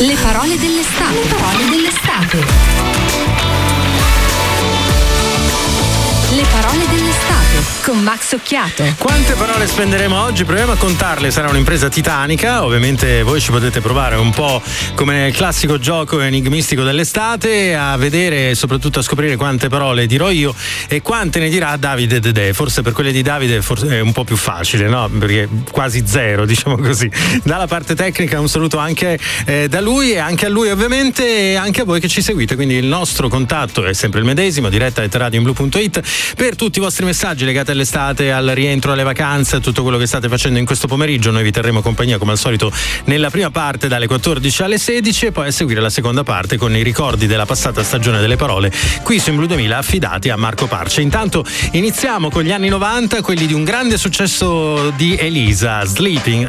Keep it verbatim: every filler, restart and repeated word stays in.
Le parole dell'estate. Le parole dell'estate. Le parole dell'estate con Max Occhiato. Quante parole spenderemo oggi? Proviamo a contarle, sarà un'impresa titanica. Ovviamente voi ci potete provare un po' come nel classico gioco enigmistico dell'estate, a vedere e soprattutto a scoprire quante parole dirò io e quante ne dirà Davide Dedè. Forse per quelle di Davide forse è un po' più facile, no? Perché quasi zero, diciamo così. Dalla parte tecnica un saluto anche eh, da lui, e anche a lui ovviamente, e anche a voi che ci seguite. Quindi il nostro contatto è sempre il medesimo, diretta at radioinblu punto it, per tutti i vostri messaggi legati all'estate, al rientro, alle vacanze, a tutto quello che state facendo in questo pomeriggio. Noi vi terremo compagnia come al solito nella prima parte dalle quattordici alle sedici, e poi a seguire la seconda parte con i ricordi della passata stagione delle parole qui su Blu duemila, affidati a Marco Parce. Intanto iniziamo con gli anni novanta, quelli di un grande successo di Elisa, Sleeping